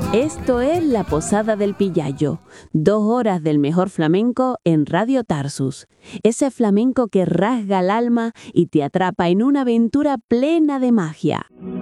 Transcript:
Esto es La Posada del Pillayo, 2 horas del mejor flamenco en Radio Tarsus. Ese flamenco que rasga el alma y te atrapa en una aventura plena de magia.